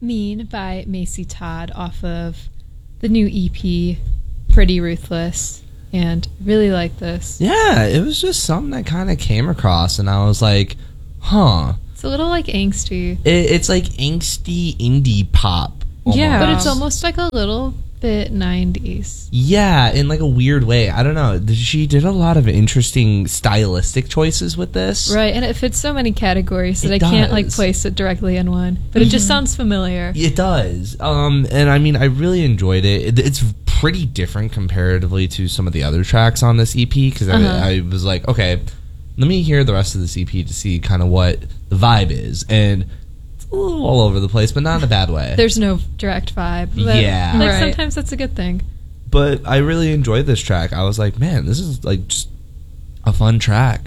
Mean by Macy Todd off of the new EP, Pretty Ruthless, and really like this. Yeah, it was just something that kind of came across, and I was like, huh. It's a little like angsty. It's like angsty indie pop. Almost. Yeah. But it's almost like a little bit 90s. Yeah, in like a weird way. I don't know. She did a lot of interesting stylistic choices with this. Right, and it fits so many categories that It I can't like does. place it directly in one. But it just sounds familiar. It does. And I mean, I really enjoyed it. It's pretty different comparatively to some of the other tracks on this EP, because I was like, okay, let me hear the rest of this EP to see kind of what the vibe is. And it's a little all over the place, but not in a bad way. There's no direct vibe. But, Yeah. like Right. sometimes that's a good thing. But I really enjoyed this track. I was like, man, this is like just a fun track.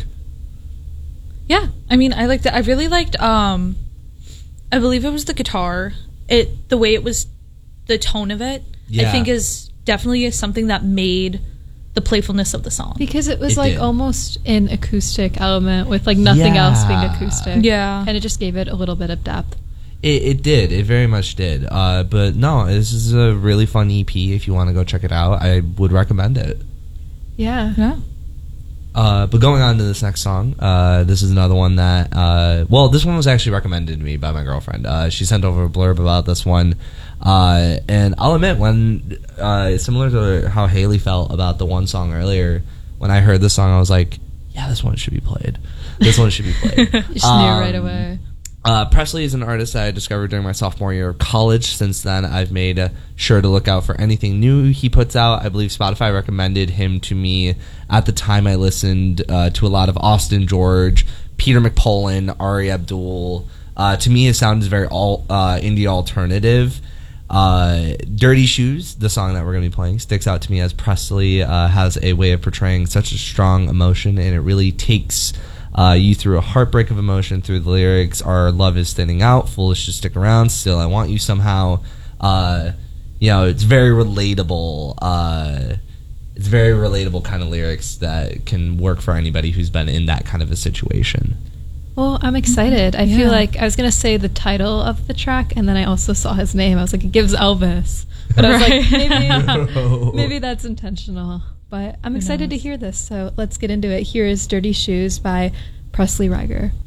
Yeah, I mean, I liked it. I really liked, I believe it was the guitar. The way it was, the tone of it, Yeah. I think is definitely something that made the playfulness of the song. Because it was It like did. almost an acoustic element with like nothing else being Yeah. acoustic. Yeah. And it just gave it a little bit of depth. It did. It very much did. But no, this is a really fun EP. If you want to go check it out, I would recommend it. Yeah. Yeah. But going on to this next song, this is another one that, this one was actually recommended to me by my girlfriend. She sent over a blurb about this one. And I'll admit, when, similar to how Haley felt about the one song earlier, when I heard this song, I was like, yeah, this one should be played. This one should be played. Just knew right away. Presley is an artist that I discovered during my sophomore year of college. Since then, I've made sure to look out for anything new he puts out. I believe Spotify recommended him to me at the time. I listened to a lot of Austin George, Peter McPolin, Ari Abdul. To me, his sound is very indie alternative. Dirty Shoes, the song that we're going to be playing, sticks out to me as Presley has a way of portraying such a strong emotion, and it really takes you through a heartbreak of emotion through the lyrics. Our love is thinning out, foolish to stick around, still I want you somehow. It's very relatable. It's very relatable kind of lyrics that can work for anybody who's been in that kind of a situation. Well, I'm excited. I feel like I was going to say the title of the track, and then I also saw his name. I was like, it gives Elvis. But I was like, maybe that's intentional. But I'm excited to hear this, so let's get into it. Here is Dirty Shoes by Presley Reiger.